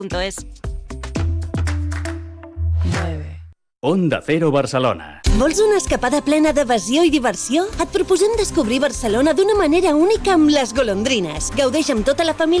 es. Onda Cero Barcelona. Vols una escapada plena d'evasió i diversió? Et proposem descobrir Barcelona d'una manera única amb les golondrines. Gaudeix amb tota la família